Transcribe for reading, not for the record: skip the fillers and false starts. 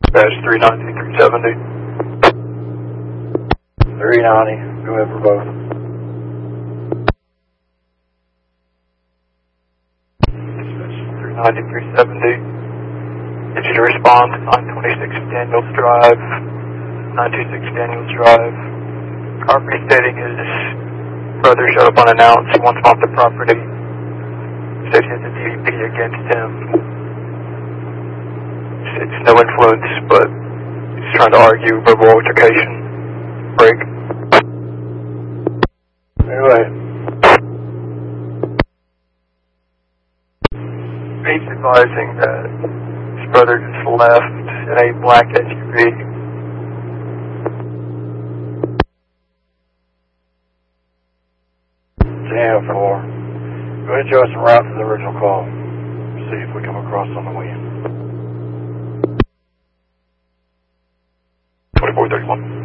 Dash 390, 370. 390, go ahead for both. Dispatch 390, 370. Get you to respond to 926 Daniels Drive, 926 Daniels Drive. Property stating his brother showed up unannounced, wants off the property. Said he has a DVP against him. It's no influence, but he's trying to argue verbal altercation. Break. Anyway. He's advising that his brother just left in a black SUV. Yeah, 4. Go ahead, Joe, and route to the original call. See if we come across something we 2431.